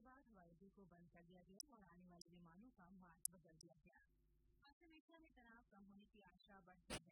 बाद हवाई अड्डे को बंद कर दिया गया और आने वाले विमानों का मार्ग बदल दिया गया। पश्चिम एशिया में तनाव कम होने की आशा बढ़ती